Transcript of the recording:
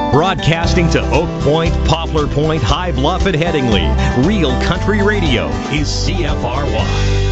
Broadcasting to Oak Point, Poplar Point, High Bluff, and Headingley. Real Country Radio is CFRY.